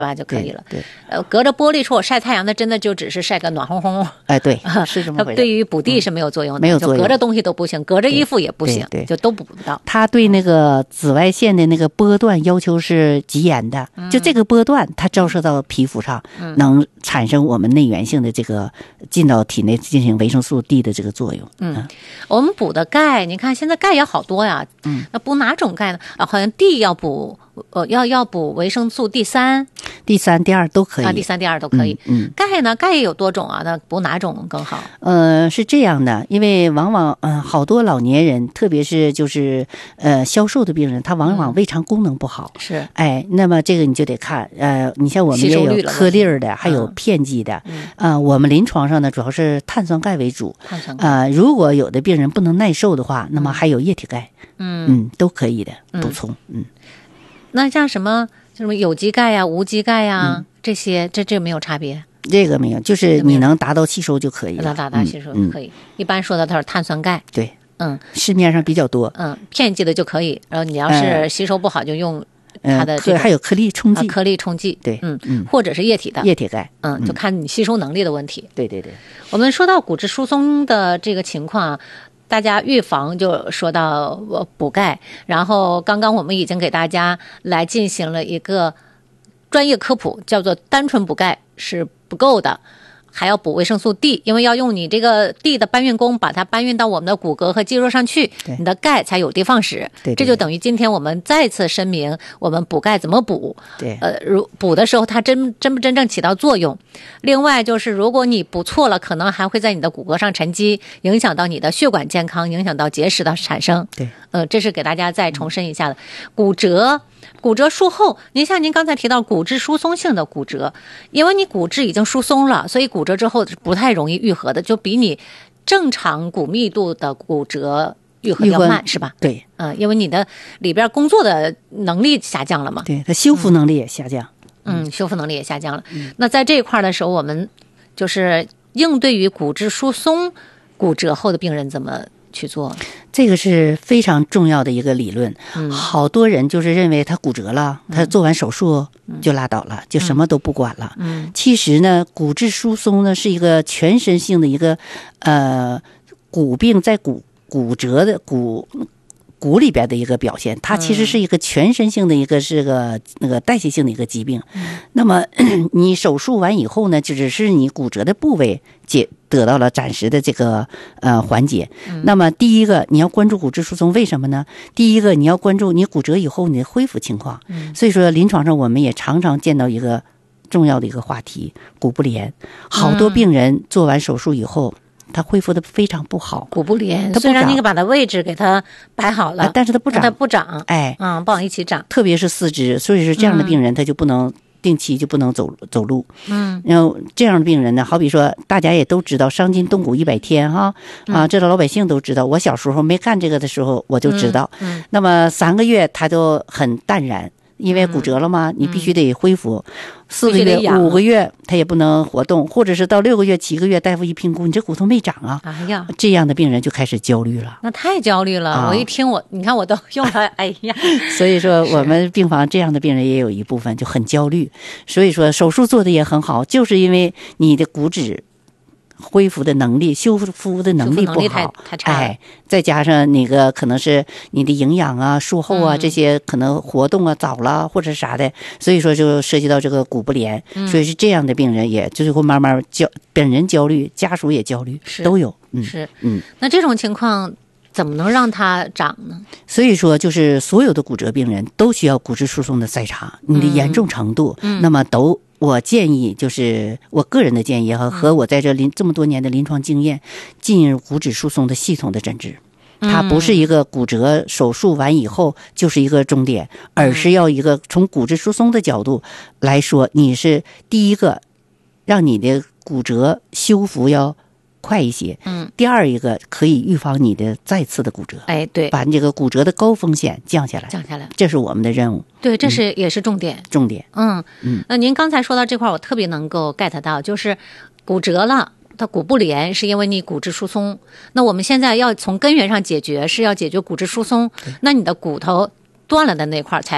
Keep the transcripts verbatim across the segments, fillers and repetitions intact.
吧就可以了。 对，对呃，隔着玻璃说我晒太阳，那真的就只是晒个暖烘烘。 哎，对，是这么回事。 它对于补地是没有作用的， 嗯、没有作用， 就隔着东西都不行，隔着衣服也不行， 对对对就都补不到。 它对那个紫外线的那个波段要求是极严的， 嗯、 就这个波段它照射到皮肤上， 嗯、 能产生我们内源性的这个进到体内进行维生素 D 的这个作用。 嗯，嗯我们补的钙，你看现在钙也好多呀。 嗯， 那补哪种钙呢？啊，好像 D 要补。呃，要要补维生素 D 三、 第三、第二都可以啊，第三、第二都可以。 嗯，嗯钙呢，钙也有多种啊，那补哪种更好？ 呃，是这样的，因为往往嗯、呃，好多老年人，特别是就是呃消瘦的病人，他往往胃肠功能不好。 是、嗯， 哎，那么这个你就得看，呃，你像我们也有颗粒儿的，还有片剂的。 嗯， 啊、呃，我们临床上呢，主要是碳酸钙为主。 碳酸钙。 啊、呃，如果有的病人不能耐受的话，那么还有液体钙。 嗯嗯，都可以的补充。嗯。嗯那像什么什么有机钙呀、无机钙呀、嗯、这些，这这没有差别？ 这个没有，就是你能达到吸收就可以了。 能达到吸收就可以。嗯、一般说的都是碳酸钙。 对， 嗯， 市面上比较多。 嗯，片剂的就可以。然后你要是吸收不好，就用它的这个、 呃、还有颗粒冲剂、 啊，颗粒冲剂。 对， 嗯嗯，或者是液体的液体钙。 嗯，就看你吸收能力的问题。 对对对。 我们说到骨质疏松的这个情况。大家预防就说到补钙，然后刚刚我们已经给大家来进行了一个专业科普，叫做单纯补钙是不够的，还要补维生素 D， 因为要用你这个 D 的搬运工把它搬运到我们的骨骼和肌肉上去，你的钙才有的放矢。 对对对， 这就等于今天我们再次声明我们补钙怎么补。 对， 呃，如补的时候它真真不真正起到作用。另外就是如果你补错了，可能还会在你的骨骼上沉积，影响到你的血管健康，影响到结石的产生。 对， 呃，这是给大家再重申一下的。骨折。骨折术后，您像您刚才提到骨质疏松性的骨折，因为你骨质已经疏松了，所以骨折之后不太容易愈合的，就比你正常骨密度的骨折愈合要慢，是吧？ 对， 嗯、呃，因为你的里边工作的能力下降了嘛， 对，它修复能力也下降， 嗯，嗯修复能力也下降了。嗯、那在这一块的时候，我们就是应对于骨质疏松骨折后的病人怎么去做？ 这个是非常重要的一个理论。 嗯、 好多人就是认为他骨折了，嗯、他做完手术就拉倒了，嗯、就什么都不管了。 嗯， 其实呢，骨质疏松呢是一个全身性的一个呃骨病在骨骨折的骨。骨里边的一个表现，它其实是一个全身性的一个是个那个代谢性的一个疾病。 嗯、 那么你手术完以后呢，只是你骨折的部位解得到了暂时的这个呃缓解。 嗯、 那么第一个你要关注骨质疏松，为什么呢？第一个你要关注你骨折以后你的恢复情况。 嗯、 所以说临床上我们也常常见到一个重要的一个话题，骨不连。好多病人做完手术以后。它恢复的非常不好， 骨不连。 它虽然你把它位置给它摆好了， 啊、但是它不长， 它不长， 哎， 嗯，不往一起长。 特别是四肢，所以说这样的病人他就不能、嗯、定期就不能走走路。 嗯， 然后这样的病人呢，好比说大家也都知道伤筋动骨一百天哈啊，这老百姓都知道。我小时候没干这个的时候我就知道。 嗯，嗯那么三个月他就很淡然。因为骨折了嘛， 嗯、 你必须得恢复，四个月、五个月他也不能活动，或者是到六个月、七个月，大夫一评估，你这骨头没长啊， 哎呀， 这样的病人就开始焦虑了。 那太焦虑了，啊、我一听我，你看我都用了，哎呀， 所以说我们病房这样的病人也有一部分就很焦虑，所以说手术做的也很好，就是因为你的骨质。恢复的能力、修复的能力不好， 太差了。 哎，再加上那个可能是你的营养啊、术后啊、嗯、这些可能活动啊早了或者啥的，所以说就涉及到这个骨不连， 嗯、 所以是这样的病人也就是会慢慢焦，本人焦虑，家属也焦虑，都有。嗯， 是， 嗯， 那这种情况怎么能让它长呢？ 所以说，就是所有的骨折病人都需要骨质疏松的筛查，你的严重程度， 嗯、 那么都。我建议就是我个人的建议和和我在这临这么多年的临床经验，进入骨质疏松的系统的诊治，它不是一个骨折手术完以后就是一个终点，而是要一个从骨质疏松的角度来说，你是第一个让你的骨折修复要快一些， 嗯， 第二一个可以预防你的再次的骨折， 哎，对， 把这个骨折的高风险降下来， 降下来， 这是我们的任务。 对，这是、嗯、也是重点， 重点。 嗯嗯， 那您刚才说到这块，我特别能够 get 到，就是骨折了，它骨不连是因为你骨质疏松。那我们现在要从根源上解决，是要解决骨质疏松，那你的骨头断了的那块才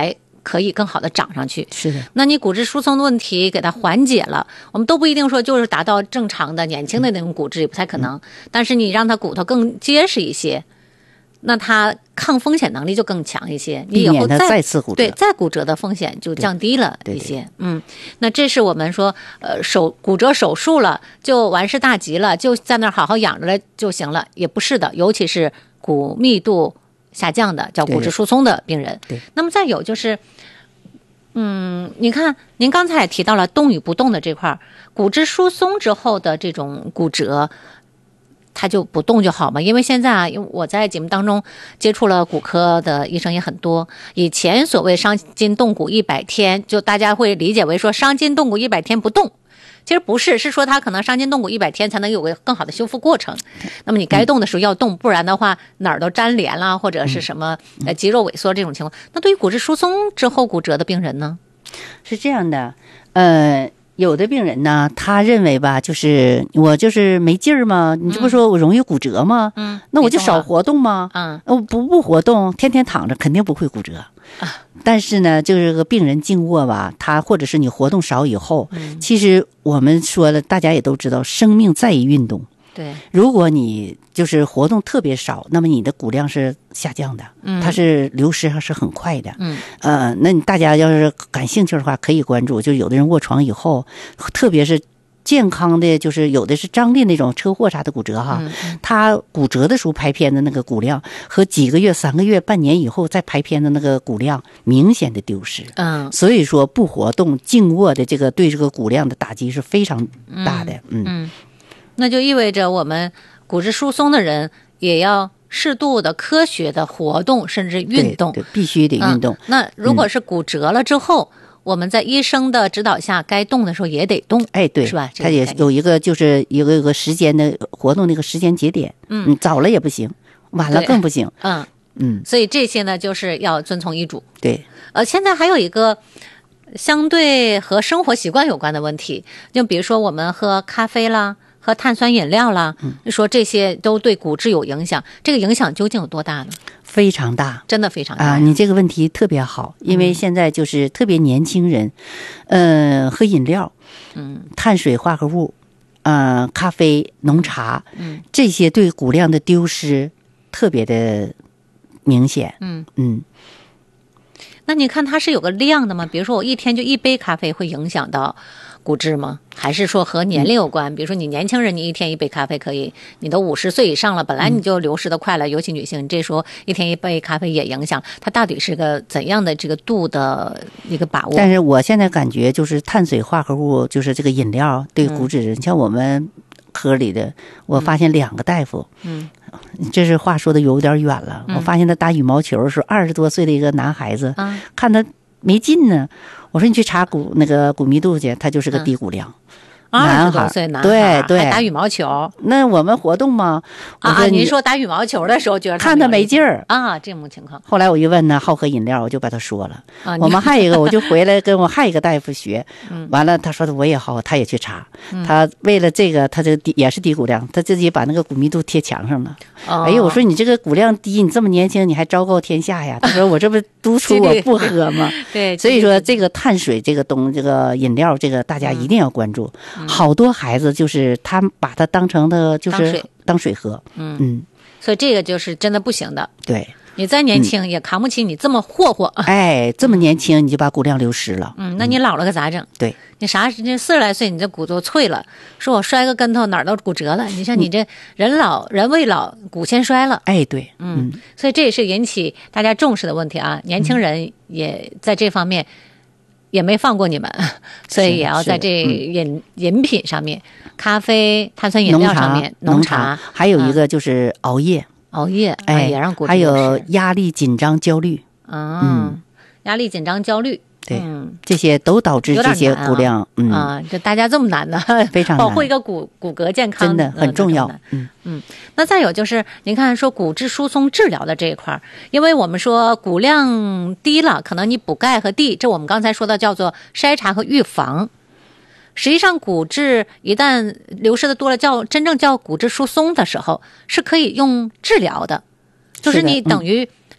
可以更好的长上去。 是的， 那你骨质疏松的问题给它缓解了，我们都不一定说就是达到正常的年轻的那种骨质，也不太可能。但是你让它骨头更结实一些，那它抗风险能力就更强一些，你以后再再次骨折， 对再骨折的风险就降低了一些。 对对对嗯，那这是我们说，呃，手骨折手术了就完事大吉了，就在那儿好好养着了就行了，也不是的，尤其是骨密度下降的，叫骨质疏松的病人。 对， 那么再有就是。嗯，你看，您刚才也提到了动与不动的这块儿，骨质疏松之后的这种骨折，它就不动就好嘛？因为现在啊，因为我在节目当中接触了骨科的医生也很多，以前所谓伤筋动骨一百天，就大家会理解为说伤筋动骨一百天不动。其实不是，是说它可能伤筋动骨一百天才能有个更好的修复过程。那么你该动的时候要动，不然的话哪儿都粘连了，或者是什么呃肌肉萎缩这种情况。那对于骨质疏松之后骨折的病人呢？ 是这样的，呃。有的病人呢，他认为吧，就是我就是没劲儿嘛，你这不说我容易骨折吗？ 嗯， 那我就少活动吗？ 嗯， 我不不活动，天天躺着，肯定不会骨折。 啊， 但是呢，就是个病人静卧吧，他或者是你活动少以后， 嗯， 其实我们说了，大家也都知道，生命在于运动。 对， 如果你就是活动特别少，那么你的骨量是下降的， 嗯， 它是流失还是很快的， 嗯， 呃，那你大家要是感兴趣的话，可以关注。就有的人卧床以后，特别是健康的，就是有的是张力那种车祸啥的骨折哈， 嗯嗯， 他骨折的时候排片的那个骨量和几个月、三个月、半年以后再排片的那个骨量明显的丢失。 嗯， 所以说不活动、静卧的这个对这个骨量的打击是非常大的。嗯。 嗯，那就意味着我们骨质疏松的人也要适度的科学的活动，甚至运动。 对，对，必须得运动。 嗯，那如果是骨折了之后，嗯，我们在医生的指导下，该动的时候也得动。 哎，对， 是吧？ 它也有一个就是有个有个时间的活动那个时间节点。 嗯， 早了也不行，晚了更不行。 嗯嗯， 所以这些呢，就是要遵从医嘱。 对， 呃，现在还有一个相对和生活习惯有关的问题，就比如说我们喝咖啡啦。喝碳酸饮料啦，说这些都对骨质有影响，这个影响究竟有多大呢？ 非常大， 真的非常大啊！你这个问题特别好，因为现在就是特别年轻人，嗯、呃，喝饮料， 嗯， 碳水化合物，呃，咖啡、浓茶， 嗯， 这些对骨量的丢失特别的明显。 嗯嗯。 那你看它是有个量的吗？比如说我一天就一杯咖啡会影响到骨质吗？还是说和年龄有关？比如说你年轻人，你一天一杯咖啡可以，你都五十岁以上了，本来你就流失的快了，尤其女性，你这时候一天一杯咖啡也影响，它到底是个怎样的这个度的一个把握？ 但是我现在感觉就是碳水化合物，就是这个饮料对骨质，嗯、像我们科里的，我发现两个大夫， 嗯。 这是话说的有点远了。 嗯、 我发现他打羽毛球的时候，二十多岁的一个男孩子， 嗯、 看他没劲呢。我说你去查骨那个骨密度去，他就是个低骨量。 二十多岁男孩， 对对， 还打羽毛球。 那我们活动吗？ 啊，您说打羽毛球的时候觉得看他没劲儿啊，这种情况。 后来我一问呢，好喝饮料，我就把他说了。 啊， 我们还有一个，我就回来跟我还有一个大夫学， 嗯、 完了他说的我也好，他也去查。 嗯、 他为了这个，他这低也是低骨量，他自己把那个骨密度贴墙上了。 哦、 哎呀，我说你这个骨量低，你这么年轻，你还昭告天下呀？他说我这不督促我不喝吗？ 对， 所以说这个碳水这个东这个饮料这个大家一定要关注。 嗯、 好多孩子就是他把它当成的就是当水当水喝。 嗯嗯， 所以这个就是真的不行的。 对。 你再年轻也扛不起你这么霍霍。 嗯、哎，这么年轻你就把骨量流失了。 嗯，那你老了可咋整？ 嗯、对， 你啥这四十来岁，你这骨都脆了，说我摔个跟头哪儿都骨折了。你像你这人老、嗯、人未老，骨先衰了。 哎，对， 嗯，嗯所以这也是引起大家重视的问题啊。年轻人也在这方面也没放过你们，嗯、所以也要在这饮、嗯、饮品上面，咖啡、碳酸饮料上面， 浓茶， 浓茶还有一个就是熬夜。 嗯熬夜， 哎， 也让骨质还有压力、紧张、焦虑， 啊、嗯，压力、紧张、焦虑， 对， 嗯， 这些都导致这些骨量， 啊、 嗯啊，这大家这么难呢， 非常难， 保护一个骨骨骼健康真的很重要， 嗯嗯。那再有就是，您看说骨质疏松治疗的这一块，因为我们说骨量低了，可能你补钙和D，这我们刚才说的叫做筛查和预防。实际上，骨质一旦流失的多了，叫真正叫骨质疏松的时候，是可以用治疗的，就是你等于你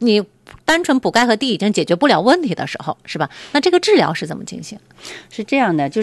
单纯补钙和滴已经解决不了问题的时候，是吧？那这个治疗是怎么进行？ 是这样的，就